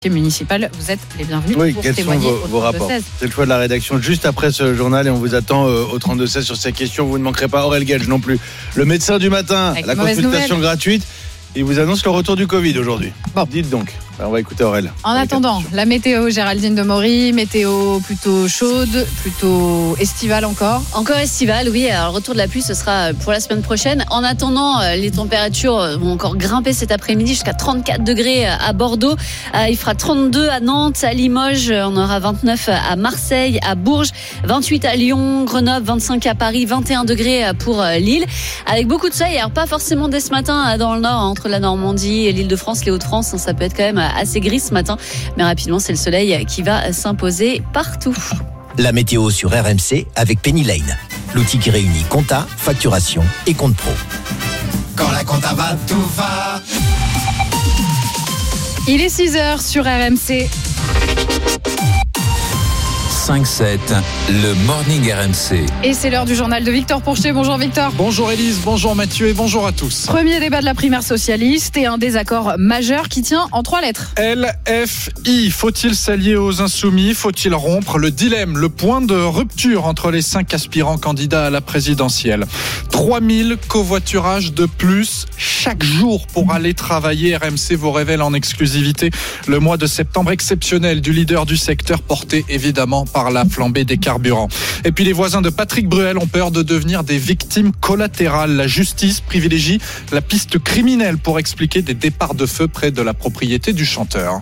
municipal, vous êtes les bienvenus pour quels témoigner sont vos rapports. C'est le choix de la rédaction juste après ce journal et on vous attend au 32-16 sur ces questions. Vous ne manquerez pas Aurel Gage non plus. Le médecin du matin, avec la consultation gratuite. Il vous annonce le retour du Covid aujourd'hui. Bon. Dites donc. On va écouter Aurel. En attendant, la météo, Géraldine Demory, météo plutôt chaude, plutôt estivale encore. Encore estivale, oui. Alors, le retour de la pluie, ce sera pour la semaine prochaine. En attendant, les températures vont encore grimper cet après-midi jusqu'à 34 degrés à Bordeaux. Il fera 32 à Nantes, à Limoges. On aura 29 à Marseille, à Bourges, 28 à Lyon, Grenoble, 25 à Paris, 21 degrés pour Lille. Avec beaucoup de soleil. Alors, pas forcément dès ce matin dans le nord, entre la Normandie et l'Île-de-France, les Hauts-de-France. Ça peut être quand même assez gris ce matin, mais rapidement c'est le soleil qui va s'imposer partout. La météo sur RMC avec Penny Lane, l'outil qui réunit compta, facturation et compte pro. Quand la compta va, tout va. Il est 6h sur RMC. 5-7, le Morning RMC. Et c'est l'heure du journal de Victor Pourchet. Bonjour Victor. Bonjour Élise, bonjour Mathieu et bonjour à tous. Premier débat de la primaire socialiste et un désaccord majeur qui tient en 3 lettres. LFI, faut-il s'allier aux insoumis? Faut-il rompre? Le dilemme, le point de rupture entre les 5 aspirants candidats à la présidentielle. 3000 covoiturages de plus chaque jour pour aller travailler. RMC vous révèle en exclusivité le mois de septembre exceptionnel du leader du secteur, porté évidemment par la flambée des carburants. Et puis les voisins de Patrick Bruel ont peur de devenir des victimes collatérales. La justice privilégie la piste criminelle pour expliquer des départs de feu près de la propriété du chanteur.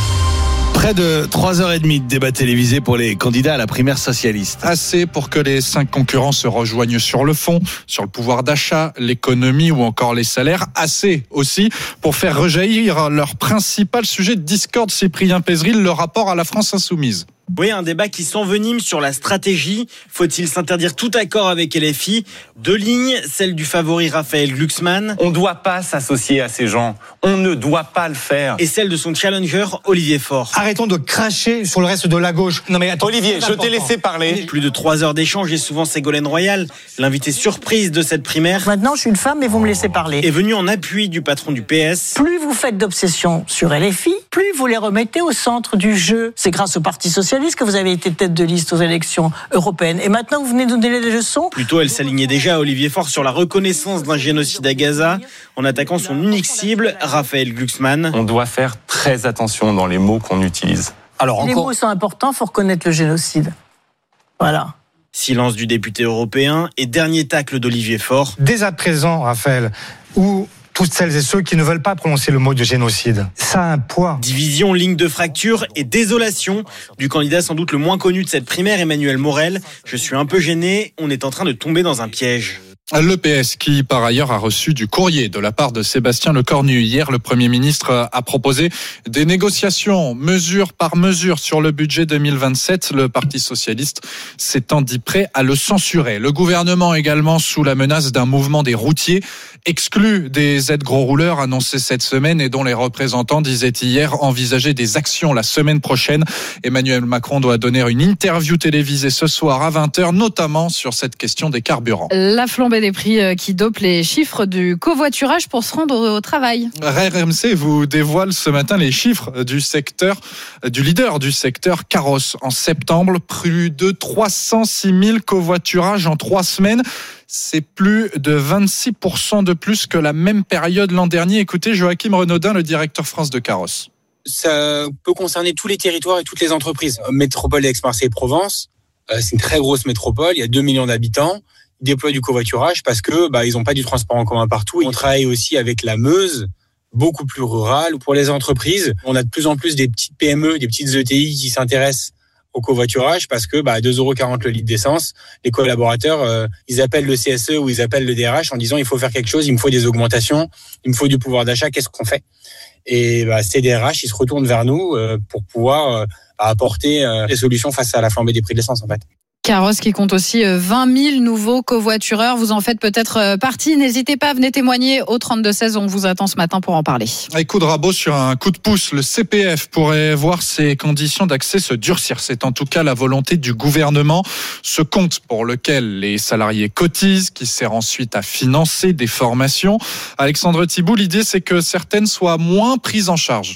Près de 3h30 de débat télévisé pour les candidats à la primaire socialiste. Assez pour que les 5 concurrents se rejoignent sur le fond, sur le pouvoir d'achat, l'économie ou encore les salaires. Assez aussi pour faire rejaillir leur principal sujet de discorde, Cyprien Pézeril, le rapport à la France insoumise. Oui, un débat qui s'envenime sur la stratégie. Faut-il s'interdire tout accord avec LFI? 2 lignes, celle du favori Raphaël Glucksmann. On ne doit pas s'associer à ces gens. On ne doit pas le faire. Et celle de son challenger, Olivier Faure. Arrêtons de cracher sur le reste de la gauche. Non mais attends, Olivier, je t'ai laissé parler. Plus de 3 heures d'échange et souvent Ségolène Royal, l'invité surprise de cette primaire. Maintenant, je suis une femme et vous me laissez parler. Est venu en appui du patron du PS. Plus vous faites d'obsession sur LFI, plus vous les remettez au centre du jeu. C'est grâce au Parti socialiste que vous avez été tête de liste aux élections européennes. Et maintenant, vous venez de nous donner des leçons. Plutôt, elle s'alignait déjà à Olivier Faure sur la reconnaissance d'un génocide à Gaza en attaquant son unique cible, Raphaël Glucksmann. On doit faire très attention dans les mots qu'on utilise. Alors, les mots sont importants, il faut reconnaître le génocide. Voilà. Silence du député européen et dernier tacle d'Olivier Faure. Dès à présent, Raphaël, où toutes celles et ceux qui ne veulent pas prononcer le mot de génocide, ça a un poids. Division, ligne de fracture et désolation du candidat sans doute le moins connu de cette primaire, Emmanuel Morel. Je suis un peu gêné, on est en train de tomber dans un piège. Le PS qui, par ailleurs, a reçu du courrier de la part de Sébastien Lecornu. Hier, le Premier ministre a proposé des négociations mesure par mesure sur le budget 2027. Le Parti socialiste s'étant dit prêt à le censurer. Le gouvernement également sous la menace d'un mouvement des routiers exclu des aides gros rouleurs annoncées cette semaine et dont les représentants disaient hier envisager des actions la semaine prochaine. Emmanuel Macron doit donner une interview télévisée ce soir à 20h, notamment sur cette question des carburants. La flambée des prix qui dopent les chiffres du covoiturage pour se rendre au travail. RMC vous dévoile ce matin les chiffres du secteur, du leader du secteur carrosse. En septembre, plus de 306 000 covoiturages en 3 semaines. C'est plus de 26% de plus que la même période l'an dernier. Écoutez Joachim Renaudin, le directeur France de Carrosse. Ça peut concerner tous les territoires et toutes les entreprises. Métropole d'Aix-Marseille-Provence, c'est une très grosse métropole, il y a 2 millions d'habitants. Ils déploient du covoiturage parce que ils n'ont pas du transport en commun partout. On travaille aussi avec la Meuse, beaucoup plus rurale. Pour les entreprises, on a de plus en plus des petites PME, des petites ETI qui s'intéressent au covoiturage parce que 2,40 € le litre d'essence, les collaborateurs, ils appellent le CSE ou ils appellent le DRH en disant il faut faire quelque chose, il me faut des augmentations, il me faut du pouvoir d'achat, qu'est-ce qu'on fait? Et ces DRH, ils se retournent vers nous pour pouvoir apporter des solutions face à la flambée des prix de l'essence en fait. Carrosse qui compte aussi 20 000 nouveaux covoitureurs. Vous en faites peut-être partie. N'hésitez pas, venez témoigner au 32-16. On vous attend ce matin pour en parler. Un coup de rabot sur un coup de pouce. Le CPF pourrait voir ses conditions d'accès se durcir. C'est en tout cas la volonté du gouvernement. Ce compte pour lequel les salariés cotisent, qui sert ensuite à financer des formations. Alexandre Thibault, l'idée c'est que certaines soient moins prises en charge.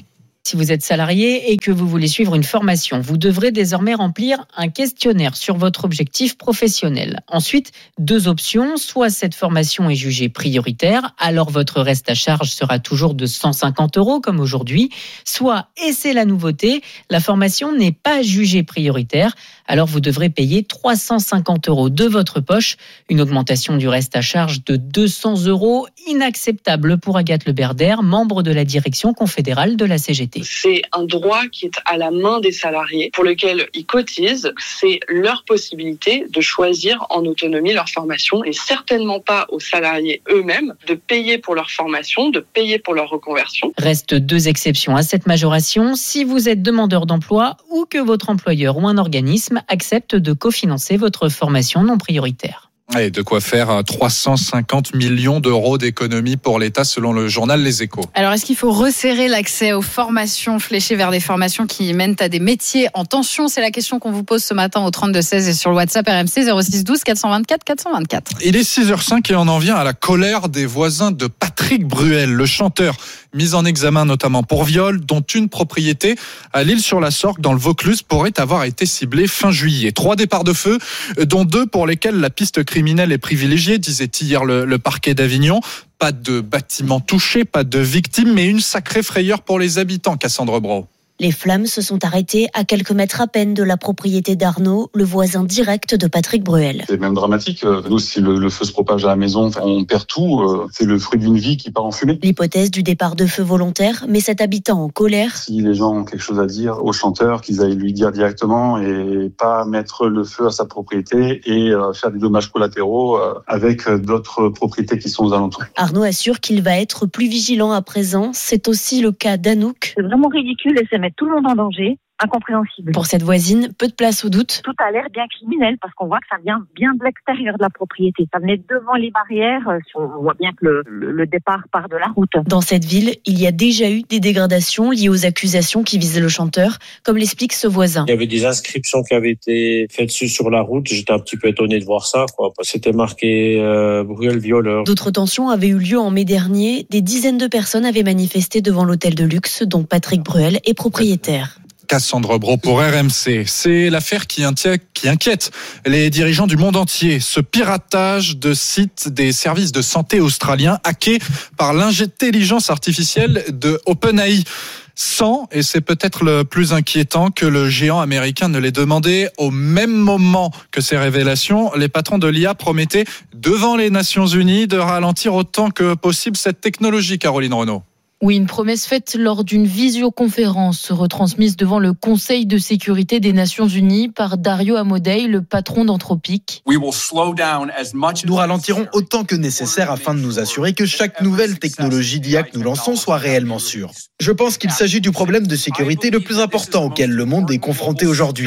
Si vous êtes salarié et que vous voulez suivre une formation, vous devrez désormais remplir un questionnaire sur votre objectif professionnel. Ensuite, 2 options. Soit cette formation est jugée prioritaire, alors votre reste à charge sera toujours de 150 € comme aujourd'hui. Soit, et c'est la nouveauté, la formation n'est pas jugée prioritaire, alors vous devrez payer 350 € de votre poche. Une augmentation du reste à charge de 200 €, inacceptable pour Agathe Leberder, membre de la direction confédérale de la CGT. C'est un droit qui est à la main des salariés pour lequel ils cotisent. C'est leur possibilité de choisir en autonomie leur formation et certainement pas aux salariés eux-mêmes de payer pour leur formation, de payer pour leur reconversion. Restent 2 exceptions à cette majoration. Si vous êtes demandeur d'emploi ou que votre employeur ou un organisme accepte de cofinancer votre formation non prioritaire. Et de quoi faire 350 millions d'euros d'économies pour l'État selon le journal Les Échos. Alors, est-ce qu'il faut resserrer l'accès aux formations fléchées vers des formations qui mènent à des métiers en tension ? C'est la question qu'on vous pose ce matin au 32-16 et sur le WhatsApp RMC 06 12 424 424. Il est 6h05 et on en vient à la colère des voisins de Patrick Bruel, le chanteur mis en examen notamment pour viol, dont une propriété à l'Île-sur-la-Sorgue dans le Vaucluse pourrait avoir été ciblée fin juillet. 3 départs de feu, dont 2 pour lesquels la piste criminelle est privilégiée, disait hier le parquet d'Avignon. Pas de bâtiments touchés, pas de victimes, mais une sacrée frayeur pour les habitants, Cassandre Brault. Les flammes se sont arrêtées à quelques mètres à peine de la propriété d'Arnaud, le voisin direct de Patrick Bruel. C'est même dramatique. Nous, si le feu se propage à la maison, on perd tout. C'est le fruit d'une vie qui part en fumée. L'hypothèse du départ de feu volontaire met cet habitant en colère. Si les gens ont quelque chose à dire au chanteur, qu'ils aillent lui dire directement et pas mettre le feu à sa propriété et faire des dommages collatéraux avec d'autres propriétés qui sont aux alentours. Arnaud assure qu'il va être plus vigilant à présent. C'est aussi le cas d'Anouk. C'est vraiment ridicule et ça met tout le monde en danger. Incompréhensible. Pour cette voisine, peu de place au doute. Tout a l'air bien criminel parce qu'on voit que ça vient bien de l'extérieur de la propriété. Ça venait devant les barrières. On voit bien que le départ part de la route. Dans cette ville, il y a déjà eu des dégradations liées aux accusations qui visaient le chanteur, comme l'explique ce voisin. Il y avait des inscriptions qui avaient été faites sur la route. J'étais un petit peu étonné de voir ça, quoi. C'était marqué Bruel violeur. D'autres tensions avaient eu lieu en mai dernier. Des dizaines de personnes avaient manifesté devant l'hôtel de luxe dont Patrick Bruel est propriétaire. Cassandre Brault pour RMC. C'est l'affaire qui inquiète les dirigeants du monde entier. Ce piratage de sites des services de santé australiens hackés par l'intelligence artificielle de OpenAI. Sans, et c'est peut-être le plus inquiétant, que le géant américain ne l'ait demandé au même moment que ces révélations. Les patrons de l'IA promettaient devant les Nations Unies de ralentir autant que possible cette technologie, Caroline Renaud. Oui, une promesse faite lors d'une visioconférence retransmise devant le Conseil de sécurité des Nations Unies par Dario Amodei, le patron d'Anthropic. Nous ralentirons autant que nécessaire afin de nous assurer que chaque nouvelle technologie d'IA que nous lançons soit réellement sûre. Je pense qu'il s'agit du problème de sécurité le plus important auquel le monde est confronté aujourd'hui.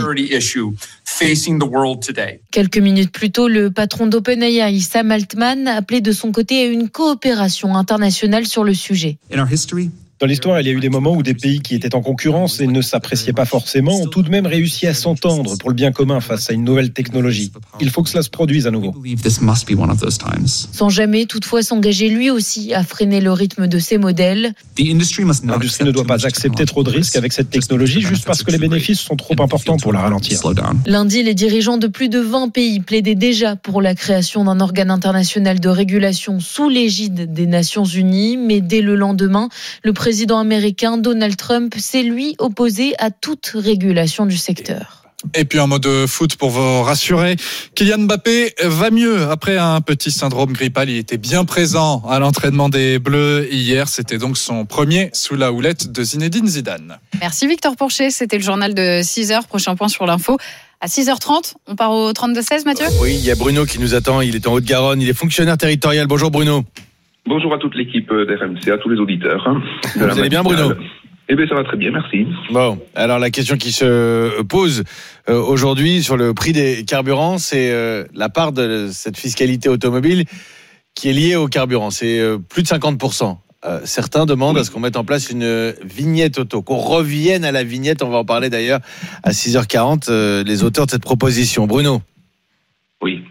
Quelques minutes plus tôt, le patron d'OpenAI, Sam Altman, appelait de son côté à une coopération internationale sur le sujet. Dans l'histoire, il y a eu des moments où des pays qui étaient en concurrence et ne s'appréciaient pas forcément ont tout de même réussi à s'entendre pour le bien commun face à une nouvelle technologie. Il faut que cela se produise à nouveau. Sans jamais toutefois s'engager lui aussi à freiner le rythme de ces modèles. L'industrie ne doit pas accepter trop de risques avec cette technologie juste parce que les bénéfices sont trop importants pour la ralentir. Lundi, les dirigeants de plus de 20 pays plaidaient déjà pour la création d'un organe international de régulation sous l'égide des Nations Unies, mais dès le lendemain, le président américain Donald Trump s'est lui opposé à toute régulation du secteur. Et puis un mot de foot pour vous rassurer. Kylian Mbappé va mieux après un petit syndrome grippal. Il était bien présent à l'entraînement des Bleus hier. C'était donc son premier sous la houlette de Zinedine Zidane. Merci Victor Porcher. C'était le journal de 6h. Prochain point sur l'info. À 6h30, on part au 32-16, Mathieu ? Oui, il y a Bruno qui nous attend. Il est en Haute-Garonne. Il est fonctionnaire territorial. Bonjour Bruno. Bonjour à toute l'équipe d'RMC, à tous les auditeurs. Vous allez bien Bruno ? Eh bien ça va très bien, merci. Bon, alors la question qui se pose aujourd'hui sur le prix des carburants, c'est la part de cette fiscalité automobile qui est liée au carburant. C'est plus de 50%. Certains demandent à ce qu'on mette en place une vignette auto, qu'on revienne à la vignette. On va en parler d'ailleurs à 6h40, les auteurs de cette proposition. Bruno ?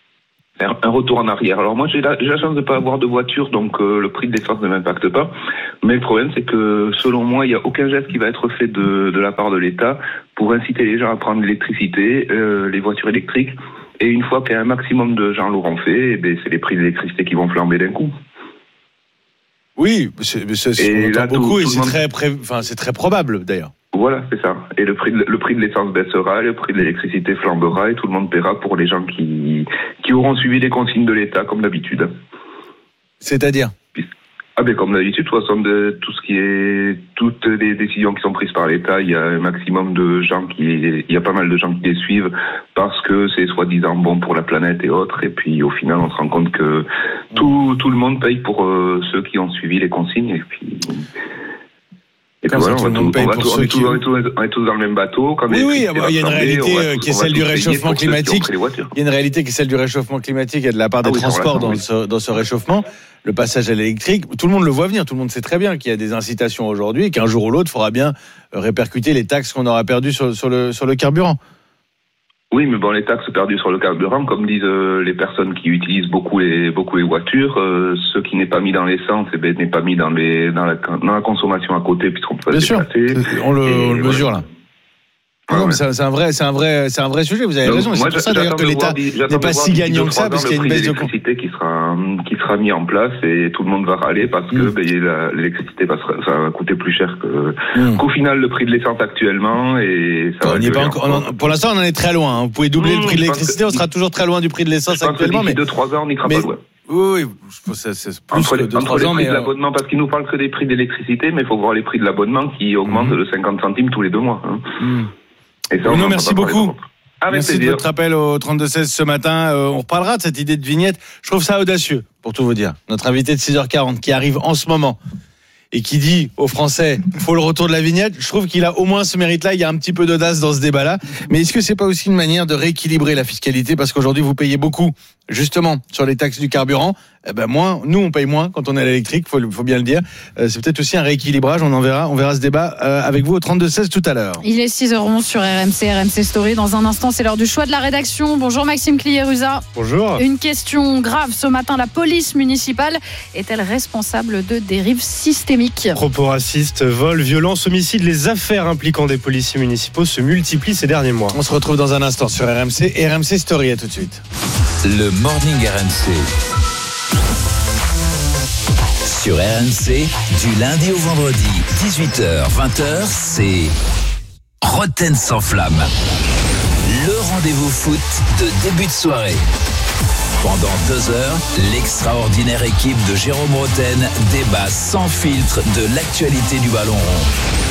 Oui. un retour en arrière. Alors moi j'ai la chance de pas avoir de voiture, donc le prix de l'essence ne m'impacte pas. Mais le problème c'est que selon moi il y a aucun geste qui va être fait de la part de l'État pour inciter les gens à prendre l'électricité, les voitures électriques. Et une fois qu'un maximum de gens l'auront fait, c'est les prix de l'électricité qui vont flamber d'un coup. Oui, c'est là, beaucoup et c'est très probable d'ailleurs. Voilà, c'est ça. Et le prix de l'essence baissera, le prix de l'électricité flambera et tout le monde paiera pour les gens qui auront suivi les consignes de l'État comme d'habitude. C'est-à-dire ? Comme d'habitude, de toute façon, toutes les décisions qui sont prises par l'État, il y a un maximum de gens il y a pas mal de gens qui les suivent parce que c'est soi-disant bon pour la planète et autres. Et puis au final, on se rend compte que tout le monde paye pour ceux qui ont suivi les consignes. Et puis voilà, on est tous dans le même bateau. Oui, il y a une réalité qui est celle du réchauffement climatique. Il y a une réalité qui est celle du réchauffement climatique et de la part des transports dans ce réchauffement. Le passage à l'électrique, tout le monde le voit venir, tout le monde sait très bien qu'il y a des incitations aujourd'hui et qu'un jour ou l'autre, il faudra bien répercuter les taxes qu'on aura perdues sur le carburant. Oui, mais les taxes perdues sur le carburant, comme disent les personnes qui utilisent beaucoup les voitures, ce qui n'est pas mis dans l'essence, n'est pas mis dans la consommation à côté, puisqu'on peut bien sûr, on le mesure là. Non, mais c'est un vrai sujet. Vous avez raison. C'est pour ça d'ailleurs que l'État n'est pas si gagnant que ça, parce qu'il y a une baisse de l'électricité qui sera mis en place et tout le monde va râler parce que l'électricité va coûter plus cher qu'au final le prix de l'essence actuellement. Et ça pour l'instant, on en est très loin. Vous pouvez doubler le prix de l'électricité, on sera toujours très loin du prix de l'essence actuellement. Mais 2-3 ans, on n'y sera pas loin. Oui, c'est plus entre les ans, prix de l'abonnement, parce qu'ils nous parlent que des prix d'électricité, mais il faut voir les prix de l'abonnement qui augmentent de 50 centimes tous les 2 mois. Bruno, merci beaucoup. Merci de plaisir. votre appel au 32-16 ce matin. On reparlera de cette idée de vignette. Je trouve ça audacieux, pour tout vous dire. Notre invité de 6h40 qui arrive en ce moment et qui dit aux Français, faut le retour de la vignette. Je trouve qu'il a au moins ce mérite-là. Il y a un petit peu d'audace dans ce débat-là. Mais est-ce que c'est pas aussi une manière de rééquilibrer la fiscalité? Parce qu'aujourd'hui, vous payez beaucoup, justement, sur les taxes du carburant. Nous, on paye moins quand on est à l'électrique, faut bien le dire. C'est peut-être aussi un rééquilibrage. On verra ce débat avec vous au 32-16 tout à l'heure. Il est 6h11 sur RMC Story. Dans un instant, c'est l'heure du choix de la rédaction. Bonjour Maxime Clié-Ruza. Bonjour. Une question grave ce matin. La police municipale est-elle responsable de dérives systémiques? Propos racistes, vols, violences, homicides, les affaires impliquant des policiers municipaux se multiplient ces derniers mois. On se retrouve dans un instant sur RMC et RMC Story. À tout de suite. Le Morning RMC. Sur RMC, du lundi au vendredi, 18h-20h, c'est Roten sans flamme. Le rendez-vous foot de début de soirée. Pendant 2 heures, l'extraordinaire équipe de Jérôme Roten débat sans filtre de l'actualité du ballon rond.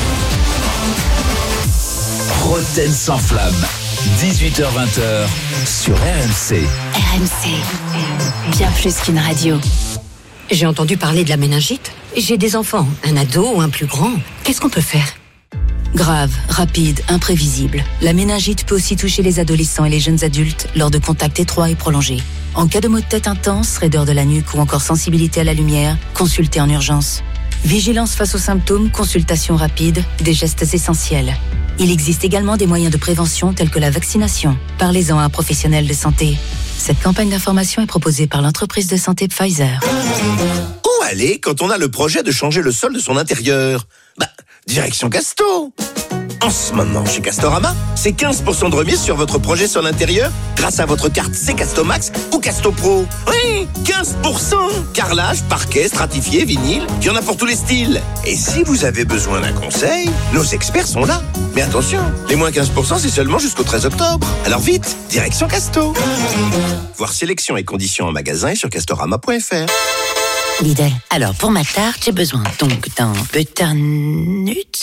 Roten sans flamme, 18h-20h, sur RMC. RMC, bien plus qu'une radio. J'ai entendu parler de la méningite. J'ai des enfants, un ado ou un plus grand. Qu'est-ce qu'on peut faire? Grave, rapide, imprévisible. La méningite peut aussi toucher les adolescents et les jeunes adultes lors de contacts étroits et prolongés. En cas de maux de tête intense, raideur de la nuque ou encore sensibilité à la lumière, consultez en urgence. Vigilance face aux symptômes, consultation rapide, des gestes essentiels. Il existe également des moyens de prévention tels que la vaccination. Parlez-en à un professionnel de santé. Cette campagne d'information est proposée par l'entreprise de santé Pfizer. Où aller quand on a le projet de changer le sol de son intérieur? Direction Casto. En ce moment, chez Castorama, c'est 15% de remise sur votre projet sol intérieur grâce à votre carte C-Casto Max ou Casto Pro. Oui, 15%. Carrelage, parquet, stratifié, vinyle, il y en a pour tous les styles. Et si vous avez besoin d'un conseil, nos experts sont là. Mais attention, les moins 15%, c'est seulement jusqu'au 13 octobre. Alors vite, direction Casto. Voir sélection et conditions en magasin et sur castorama.fr. Lidl. Alors, pour ma tarte, j'ai besoin donc d'un butternut,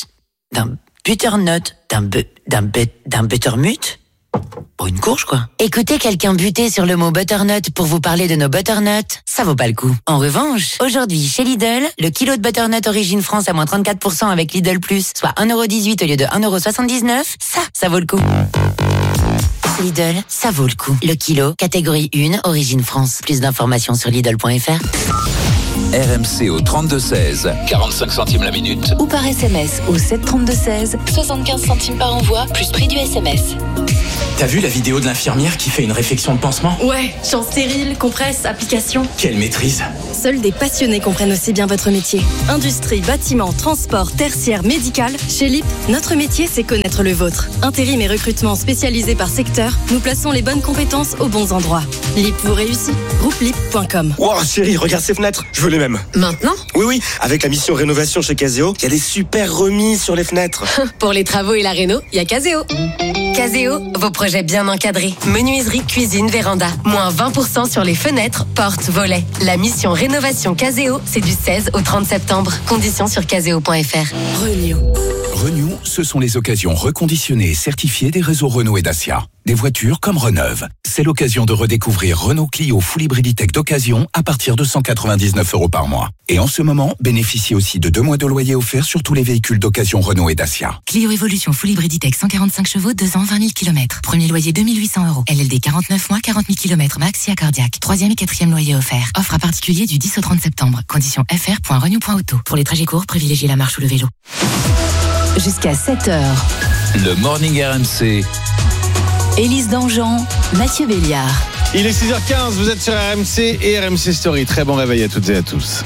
d'un buttermut. Bon, une courge, quoi. Écoutez quelqu'un buter sur le mot butternut pour vous parler de nos butternuts, ça vaut pas le coup. En revanche, aujourd'hui, chez Lidl, le kilo de butternut Origine France à moins 34% avec Lidl Plus, soit 1,18€ au lieu de 1,79€, ça vaut le coup. Lidl, ça vaut le coup. Le kilo, catégorie 1, Origine France. Plus d'informations sur Lidl.fr. RMC au 32-16, 45 centimes la minute. Ou par SMS au 732-16, 75 centimes par envoi, plus prix du SMS. T'as vu la vidéo de l'infirmière qui fait une réflexion de pansement ? Ouais, champ stérile, compresse, application. Quelle maîtrise ! Seuls des passionnés comprennent aussi bien votre métier. Industrie, bâtiment, transport, tertiaire, médical. Chez LIP, notre métier, c'est connaître le vôtre. Intérim et recrutement spécialisés par secteur, nous plaçons les bonnes compétences aux bons endroits. LIP vous réussit. Groupe-LIP.com. Wow, chérie, regarde ces fenêtres. Je veux les mêmes. Maintenant ? Oui, avec la mission rénovation chez Caseo, il y a des super remises sur les fenêtres. Pour les travaux et la réno, il y a Caseo. Caseo, vos projets bien encadrés. Menuiserie, cuisine, véranda. Moins 20% sur les fenêtres, portes, volets. La mission rénovation Caseo, c'est du 16 au 30 septembre. Conditions sur caseo.fr. Renew, ce sont les occasions reconditionnées et certifiées des réseaux Renault et Dacia. Des voitures comme Reneuve. C'est l'occasion de redécouvrir Renault Clio Full Hybriditech d'occasion à partir de 199 € par mois. Et en ce moment, bénéficiez aussi de 2 mois de loyer offert sur tous les véhicules d'occasion Renault et Dacia. Clio Evolution Full Hybriditech 145 chevaux, 2 ans, 20 000 km. Premier loyer 2 800 €. LLD 49 mois, 40 000 km max, si cardiaque. 3e et 4e loyer offert. Offre à particulier du 10 au 30 septembre. Conditions fr.renew.auto. Pour les trajets courts, privilégiez la marche ou le vélo. Jusqu'à 7h. Le Morning RMC. Élise Dangean, Mathieu Béliard. Il est 6h15, vous êtes sur RMC et RMC Story. Très bon réveil à toutes et à tous.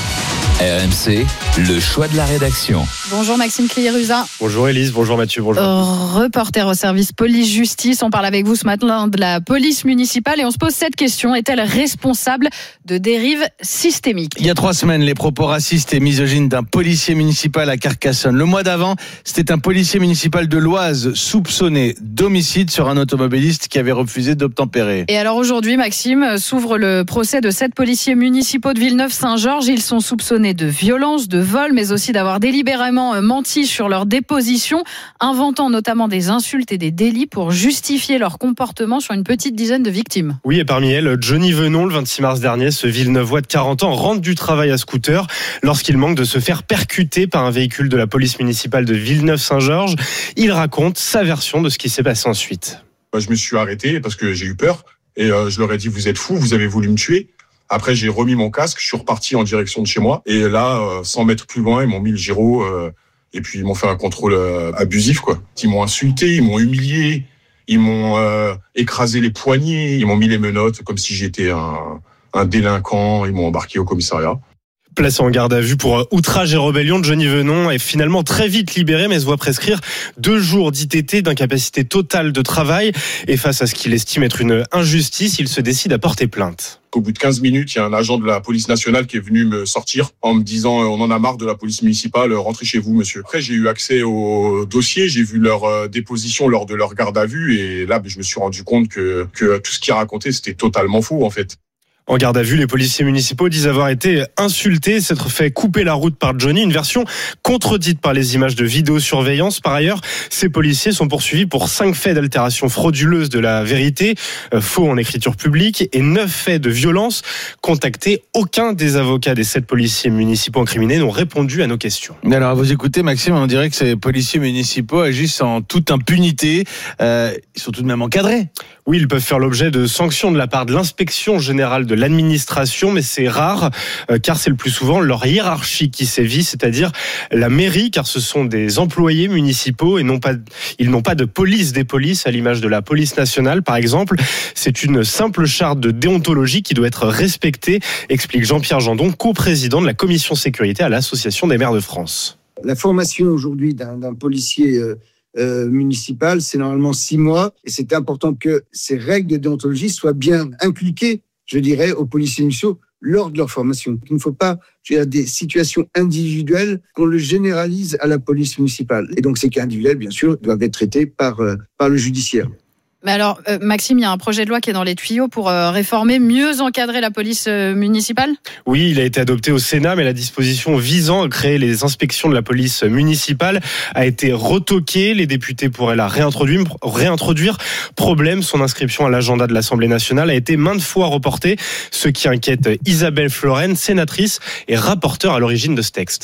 RMC, le choix de la rédaction. Bonjour Maxime Cliérusa. Bonjour Élise, bonjour Mathieu, bonjour. Reporter au service police-justice. On parle avec vous ce matin de la police municipale et on se pose cette question. Est-elle responsable de dérives systémiques ? Il y a 3 semaines, les propos racistes et misogynes d'un policier municipal à Carcassonne. Le mois d'avant, c'était un policier municipal de l'Oise soupçonné d'homicide sur un automobiliste qui avait refusé d'obtempérer. Et alors aujourd'hui, Maxime, s'ouvre le procès de 7 policiers municipaux de Villeneuve-Saint-Georges. Ils sont soupçonnés de violence, de vol, mais aussi d'avoir délibérément menti sur leur déposition, inventant notamment des insultes et des délits pour justifier leur comportement sur une petite dizaine de victimes. Oui, et parmi elles, Johnny Venon, le 26 mars dernier, ce Villeneuvois de 40 ans, rentre du travail à scooter lorsqu'il manque de se faire percuter par un véhicule de la police municipale de Villeneuve-Saint-Georges. Il raconte sa version de ce qui s'est passé ensuite. Je me suis arrêté parce que j'ai eu peur et je leur ai dit « Vous êtes fous, vous avez voulu me tuer ». Après, j'ai remis mon casque, je suis reparti en direction de chez moi. Et là, 100 mètres plus loin, ils m'ont mis le gyro et puis ils m'ont fait un contrôle abusif, quoi. Ils m'ont insulté, ils m'ont humilié, ils m'ont écrasé les poignets, ils m'ont mis les menottes comme si j'étais un délinquant, ils m'ont embarqué au commissariat. Placé en garde à vue pour outrage et rébellion, Johnny Venon est finalement très vite libéré, mais se voit prescrire 2 jours d'ITT, d'incapacité totale de travail. Et face à ce qu'il estime être une injustice, il se décide à porter plainte. Au bout de 15 minutes, il y a un agent de la police nationale qui est venu me sortir en me disant « On en a marre de la police municipale, rentrez chez vous, monsieur ». Après, j'ai eu accès au dossier, j'ai vu leur déposition lors de leur garde à vue et là, je me suis rendu compte que tout ce qu'ils racontaient, c'était totalement faux, en fait. En garde à vue, les policiers municipaux disent avoir été insultés, s'être fait couper la route par Johnny, une version contredite par les images de vidéosurveillance. Par ailleurs, ces policiers sont poursuivis pour 5 faits d'altération frauduleuse de la vérité, faux en écriture publique, et 9 faits de violence. Contactés, aucun des avocats des 7 policiers municipaux incriminés n'ont répondu à nos questions. Mais alors, à vous écouter, Maxime, on dirait que ces policiers municipaux agissent en toute impunité. Ils sont tout de même encadrés. Oui, ils peuvent faire l'objet de sanctions de la part de l'inspection générale de l'administration, mais c'est rare, car c'est le plus souvent leur hiérarchie qui sévit, c'est-à-dire la mairie, car ce sont des employés municipaux et ils n'ont pas de police des polices, à l'image de la police nationale, par exemple. C'est une simple charte de déontologie qui doit être respectée, explique Jean-Pierre Jandon, coprésident de la commission sécurité à l'Association des maires de France. La formation aujourd'hui d'un policier municipal, c'est normalement 6 mois et c'est important que ces règles de déontologie soient bien inculquées, je dirais, aux policiers municipaux lors de leur formation. Il ne faut pas, des situations individuelles qu'on le généralise à la police municipale. Et donc ces cas individuels, bien sûr, doivent être traités par le judiciaire. Mais alors, Maxime, il y a un projet de loi qui est dans les tuyaux pour réformer, mieux encadrer la police municipale ? Oui, il a été adopté au Sénat, mais la disposition visant à créer les inspections de la police municipale a été retoquée. Les députés pourraient la réintroduire. Problème, son inscription à l'agenda de l'Assemblée nationale a été maintes fois reportée, ce qui inquiète Isabelle Floren, sénatrice et rapporteure à l'origine de ce texte.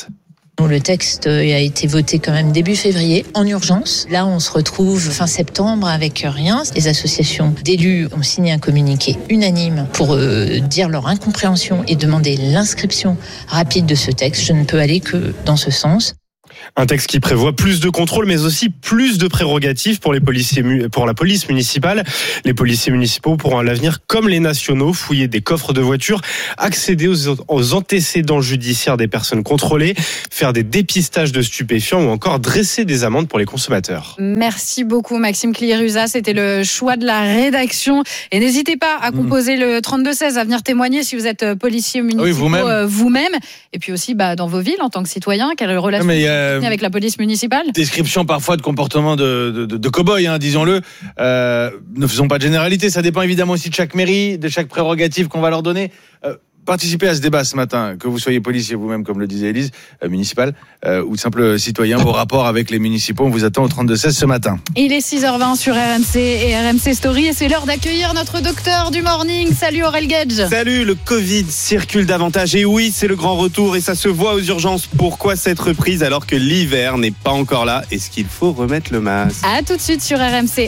Le texte a été voté quand même début février, en urgence. Là, on se retrouve fin septembre avec rien. Les associations d'élus ont signé un communiqué unanime pour dire leur incompréhension et demander l'inscription rapide de ce texte. Je ne peux aller que dans ce sens. Un texte qui prévoit plus de contrôle, mais aussi plus de prérogatives pour la police municipale. Les policiers municipaux pourront à l'avenir, comme les nationaux, fouiller des coffres de voitures, accéder aux antécédents judiciaires des personnes contrôlées, faire des dépistages de stupéfiants ou encore dresser des amendes pour les consommateurs. Merci beaucoup Maxime Clirusa, c'était le choix de la rédaction. Et n'hésitez pas à composer le 32-16, à venir témoigner si vous êtes policier municipal vous-même. Et puis aussi dans vos villes en tant que citoyen, quelle relation avec la police municipale? Description parfois de comportement de cow-boy, disons-le. Ne faisons pas de généralité, ça dépend évidemment aussi de chaque mairie, de chaque prérogative qu'on va leur donner. Participez à ce débat ce matin, que vous soyez policier vous-même, comme le disait Élise, municipal, ou simple citoyen, vos rapports avec les municipaux, on vous attend au 32-16 ce matin. Il est 6h20 sur RMC et RMC Story, et c'est l'heure d'accueillir notre docteur du morning. Salut Aurel Gage. Salut, le Covid circule davantage, et oui, c'est le grand retour, et ça se voit aux urgences. Pourquoi cette reprise alors que l'hiver n'est pas encore là? Est-ce qu'il faut remettre le masque? À tout de suite sur RMC.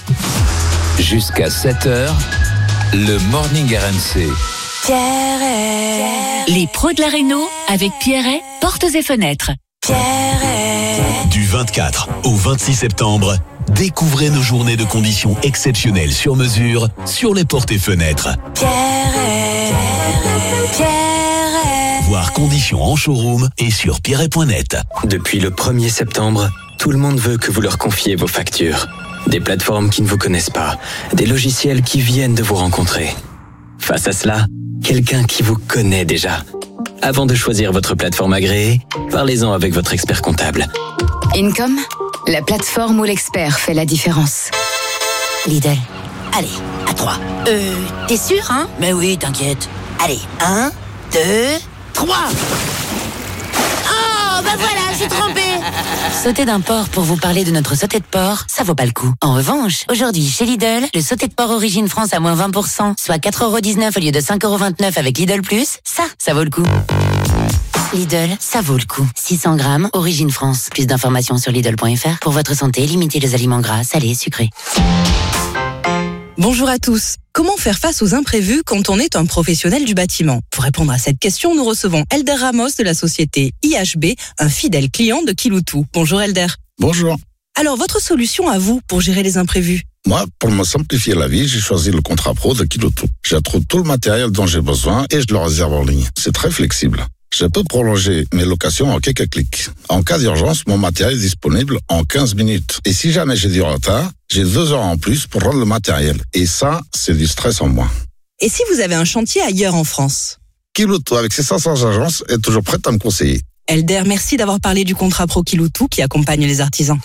Jusqu'à 7h, le morning RMC. Pierret. Les pros de la réno avec Pierret, portes et fenêtres. Pierret. Du 24 au 26 septembre, découvrez nos journées de conditions exceptionnelles sur mesure sur les portes et fenêtres. Pierret. Pierret. Voir conditions en showroom et sur pierret.net. Depuis le 1er septembre, tout le monde veut que vous leur confiez vos factures. Des plateformes qui ne vous connaissent pas, des logiciels qui viennent de vous rencontrer. Face à cela, quelqu'un qui vous connaît déjà. Avant de choisir votre plateforme agréée, parlez-en avec votre expert comptable. Income, la plateforme où l'expert fait la différence. Lidl. Allez, à 3. T'es sûr, hein? Mais oui, t'inquiète. Allez, 1, 2, 3. Oh, voilà, j'ai trompé. Sauter d'un porc pour vous parler de notre sauté de porc, ça vaut pas le coup. En revanche, aujourd'hui, chez Lidl, le sauté de porc Origine France à moins 20%, soit 4,19€ au lieu de 5,29€ avec Lidl+, ça vaut le coup. Lidl, ça vaut le coup. 600 grammes, Origine France. Plus d'informations sur Lidl.fr. Pour votre santé, limitez les aliments gras, salés, sucrés. Bonjour à tous. Comment faire face aux imprévus quand on est un professionnel du bâtiment? Pour répondre à cette question, nous recevons Elder Ramos de la société IHB, un fidèle client de Kiloutou. Bonjour Elder. Bonjour. Alors, votre solution à vous pour gérer les imprévus? Moi, pour me simplifier la vie, j'ai choisi le contrat pro de Kiloutou. Je trouve tout le matériel dont j'ai besoin et je le réserve en ligne. C'est très flexible. Je peux prolonger mes locations en quelques clics. En cas d'urgence, mon matériel est disponible en 15 minutes. Et si jamais j'ai du retard, j'ai 2 heures en plus pour rendre le matériel. Et ça, c'est du stress en moins. Et si vous avez un chantier ailleurs en France? Kiloutou, avec ses 500 agences, est toujours prête à me conseiller. Elder, merci d'avoir parlé du contrat pro Kiloutou qui accompagne les artisans.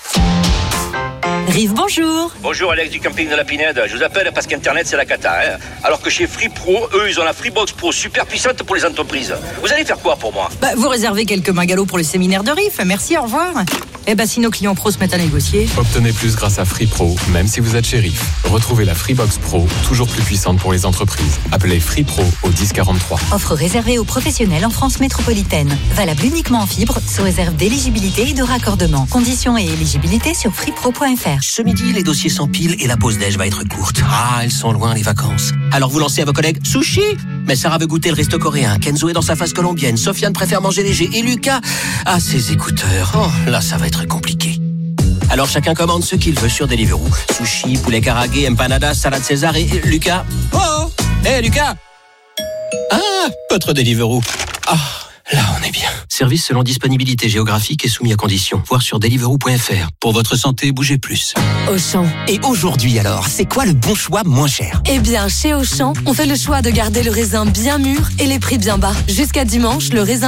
Rive, bonjour. Bonjour Alex du camping de la Pinède. Je vous appelle parce qu'Internet c'est la cata. Alors que chez Free Pro, eux ils ont la Freebox Pro super puissante pour les entreprises. Vous allez faire quoi pour moi? Vous réservez quelques magalos pour le séminaire de Rive. Merci, au revoir. Si nos clients pros se mettent à négocier. Obtenez plus grâce à Free Pro, même si vous êtes chez Rive. Retrouvez la Freebox Pro, toujours plus puissante pour les entreprises. Appelez Free Pro au 1043. Offre réservée aux professionnels en France métropolitaine. Valable uniquement en fibre, sous réserve d'éligibilité et de raccordement. Conditions et éligibilité sur freepro.fr. Ce midi, les dossiers s'empilent et la pause déj va être courte. Ah, elles sont loin les vacances. Alors vous lancez à vos collègues sushi. Mais Sarah veut goûter le resto coréen. Kenzo est dans sa phase colombienne. Sofiane préfère manger léger. Et Lucas a ses écouteurs. Oh, là, ça va être compliqué. Alors chacun commande ce qu'il veut sur Deliveroo. Sushi, poulet karagué, empanadas, salade César et Lucas. Oh, Lucas. Ah, votre Deliveroo. Ah. Là, on est bien. Service selon disponibilité géographique et soumis à conditions. Voir sur deliveroo.fr. Pour votre santé, bougez plus. Auchan. Et aujourd'hui alors, c'est quoi le bon choix moins cher? Eh bien, chez Auchan, on fait le choix de garder le raisin bien mûr et les prix bien bas. Jusqu'à dimanche, le raisin